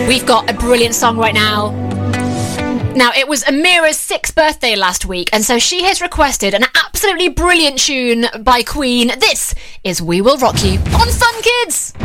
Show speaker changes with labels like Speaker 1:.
Speaker 1: We've got a brilliant song right now. Now, it was Amira's 6th birthday last week, and so she has requested an absolutely brilliant tune by Queen. This is We Will Rock You on Fun Kids.